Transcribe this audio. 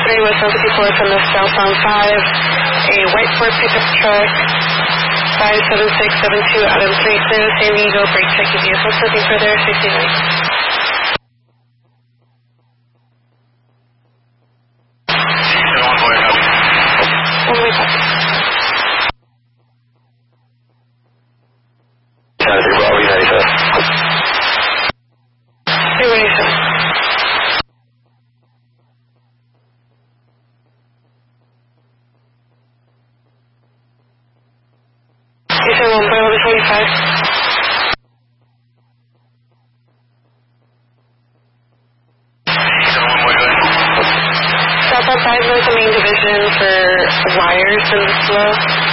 3 was 154 from the southbound 5, a white Ford pickup truck, 57672 Adam 3 clear, San Diego, brake checking vehicle, nothing further, 69. Southbound 5 was the main division for wires and flow.